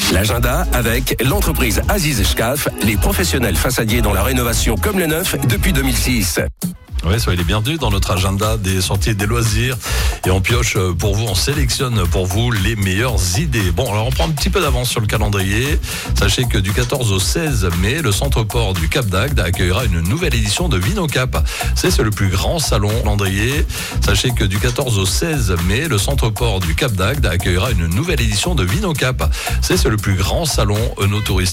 L'agenda avec l'entreprise Aziz Shkaf, les professionnels façadiers dans la rénovation comme le neuf depuis 2006. Oui, soyez les bienvenus dans notre agenda des sorties et des loisirs. Et on pioche pour vous, on sélectionne pour vous les meilleures idées. Bon, alors on prend un petit peu d'avance sur le calendrier. Sachez que du 14 au 16 mai, le Centre-Port du Cap d'Agde accueillera une nouvelle édition de Vinocap. C'est le plus grand salon calendrier. Sachez que du 14 au 16 mai, le Centre-Port du Cap d'Agde accueillera une nouvelle édition de Vinocap. C'est le plus grand salon no touristique.